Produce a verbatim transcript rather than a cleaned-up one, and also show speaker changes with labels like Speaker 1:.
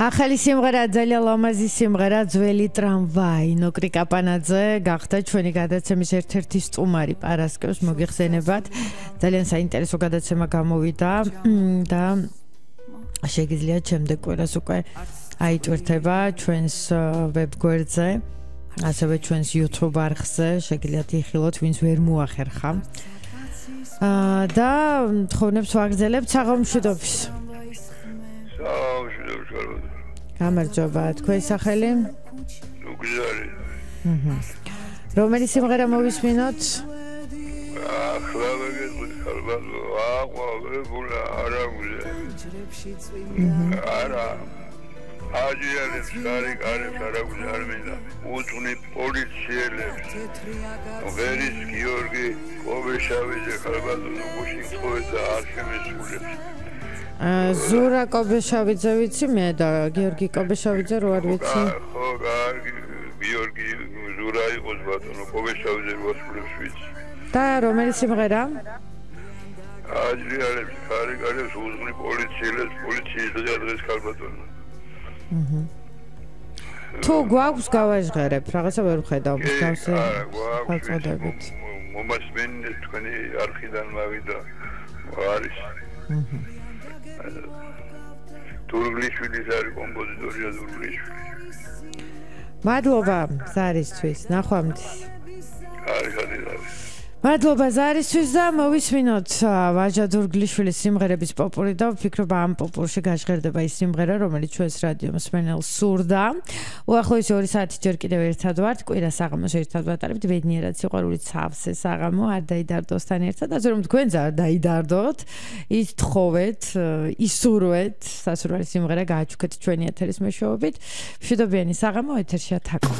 Speaker 1: ახალი სიმღერა ძალიან ლამაზი სიმღერა ძველი ტრამვაი ნოკრი კაპანაძე გახდა ჩვენი გადაცემის ერთ-ერთი სტუმარი პარასკევს მოგიხსენებათ ძალიან საინტერესო გადაცემა გამოვიდა და შეგიძლიათ შემდეგ ყველას უკვე აიტვირთება ჩვენს ვებგვერდზე ასევე ჩვენს YouTube არხზე შეგიძლიათ იხილოთ ვინც ვერ მოახერხა და თხოვნებს ვაგრძელებთ საღამოშვიდობის გამარჯობა თქვენი სახელი?
Speaker 2: უგზარი.
Speaker 1: აჰა. რომელი სიმღერა მოვისმინოთ?
Speaker 2: ახლა ვეგეთქვი ხალბატო, აყვავებულა არა გუზე. არა. აჯერებს კარი კარებს არა გუზე არ მინდა. უწვნი პოლიციელებს. ვერის გიორგი კობეშავიძე ხალბატო ნუგუში თხოვედა არ შემესულებს.
Speaker 1: ზურა კობეშავიძე ვიცი მე და გიორგი კობეშავიძე რო არ ვიცი
Speaker 2: ხო კარგი გიორგი ზურა იყოს ბატონო კობეშავიძე რო ასულებს ვიცი
Speaker 1: და რომელი სიმღერა
Speaker 2: აჯრიალებს კარი კარებს უზმნი პოლიციელებს პოლიციის დღეს ხალბატონო
Speaker 1: აჰა თუ გვაქვს გავაჟღერებ რაღაცა ვერ ვხედავ მსგავსი
Speaker 2: ხალწოდებით მომასმენთ თქვენი არხიდან მავიდა არის აჰა თურგლიშვილის არის კომპოზიტორია თურგლიშვილი.
Speaker 1: მადლობა ზარისთვის, ნახვამდის.
Speaker 2: არის არის.
Speaker 1: მადლობა ზარისთვის და მოვისმინოთ ვაჟა თურგლიშვილის სიმღერების პოპური და ვფიქრობ ამ პოპურში გაჟღერდება ის სიმღერა, რომელიც ჩვენს რადიო მსმენელს სურდა. უახლოესი ორი საათი ჯერ კიდევ ერთად ვართ, კვირას საღამოს ერთად ვატარებთ, ბედნიერად სიყვარული სავსე საღამო, არ დაიდარდოსთან ერთად, ასე რომ თქვენც არ დაიდარდოთ, ის თხოვეთ, ისურვეთ, სასურველი სიმღერა გააჩუქეთ ჩვენი ეთერის მეშვეობით. მშვიდობიანი საღამო ეთერშია თაკო.